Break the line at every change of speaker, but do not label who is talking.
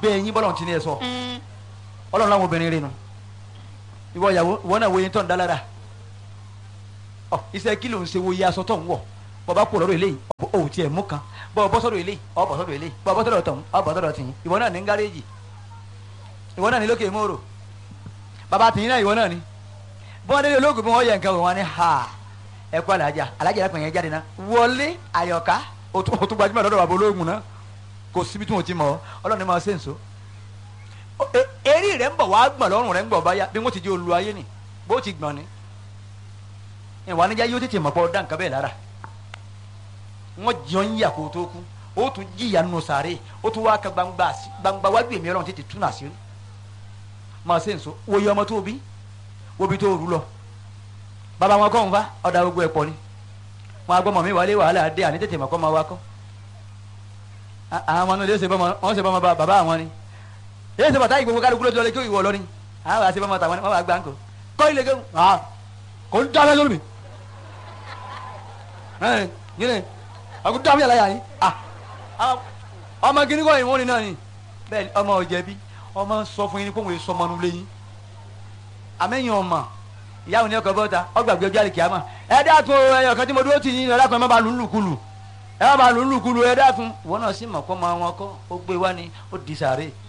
bẹ́ẹ̀ yín bọ́lọ̀ tí ní ẹ sọ ọlọ́run láwọn obìnrin rẹ̀ nu ìwọ ìyàwó ìwọ náà wo yín tó ń dá lára ọ iṣẹ́ kí ló ń ṣe wo iye aṣọ tó ń wọ̀ bọ́ bá kó lọ́dọ̀ eléyìí ò tiẹ̀ mú kan bọ́ bọ́ sọ́dọ̀ eléyìí ọ bọ́ sọ́dọ̀ eléyìí bọ́ bọ́ sọ́dọ̀ tọ̀hún ọ bọ́ sọ́dọ̀ tìyín ìwọ náà ní gáréèjì ìwọ náà ní lókè mòrò bàbá tìyín náà ìwọ náà ní bọ́n délé olóògùn bí wọ́n yẹ nǹkan wọn ni ha ẹ kú alájà alájà ẹ̀pẹ̀ yẹn jáde náà wọlé àyọ̀ká o tún gbajúmọ̀ lọ́dọ̀ bàbá olóògùn náà kò síbi tí wọ́n ti mọ̀ ọ́ ọlọ́run ní máa ṣe nso eré rẹ̀ ń bọ̀ wá gbọ̀n lọ́rùn rẹ̀ ń gbọ̀ báyà bí wọ́n ti di olú ayé ni bó ti gbọ̀n ni ìwà níjà yóò tètè mọ̀ pọ̀ dá nǹkan bẹ́ẹ̀ lára wọ́n jọ ń yà kó tó kú ó tún jìyà nù sàárè ó tún wá ka gbangba wájú èmi ọlọ́run tètè túnà sí máa ṣe nso wòye ọmọ tó bí wobi tó rú lọ bàbá wọn kọ́ ń fa ọ̀dà gbogbo ẹ̀ pọ̀ ni wọn agbọ́mọ mi wálé wàhálà dé àní tètè mọ̀ kọ́ máa wá kọ́ àwọn ọmọ náà lè ṣe bọ́mọ wọn ṣe bọ́mọ bàbá àwọn ni èyí ṣe bàtà ìgbòho kálukú lójú ọlẹ́ kí ìwọ lọ ni àwọn àṣẹ bọ́mọ tàwọn ni wọ́n wá gbà ń kọ́ kọ́ ilé kéwù kò ń dábẹ́ lórí mi yìnyín àkó dábẹ́ yàrá yà yín ọmọ kìíní kọ́ ìwọ́n ni náà ni bẹ́ẹ̀ ọmọ ọ̀jẹ̀bi ọmọ sọ fún yín ní kóhùn èso ọmọ nulẹ̀ yín àmẹ́yìn ọmọ ìyáwó ní ọkọ̀ bọ́ta ọgbàgbé ọjọ́ àlèkè àmọ́ ẹ dákun ẹyọ kan tí mo dúró tì yín ẹ dákun ẹ má ba lù ú lùkulù ẹ má ba lù ú lùkulù ẹ dákun ìwọ náà sì mọ̀ kọ́ máa wọn kọ́ ó gbé wá ní ó di sàárè